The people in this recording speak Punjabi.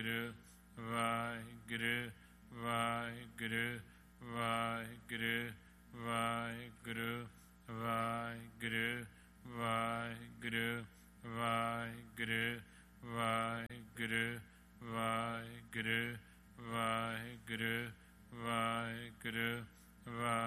ਵਾਹਿਗੁਰੂ ਵਾਹਿਗੁਰੂ ਵਾਹਿਗੁਰੂ ਵਾਹਿਗੁਰੂ ਵਾਹਿਗੁਰੂ ਵਾਹਿਗੁਰੂ ਵਾਹਿਗੁਰੂ ਵਾਹਿਗੁਰੂ ਵਾਹਿਗੁਰੂ ਵਾਹਿਗੁਰੂ ਵਾਹਿਗੁਰੂ ਵਾਹਿਗੁਰੂ ਵਾਹਿਗੁਰੂ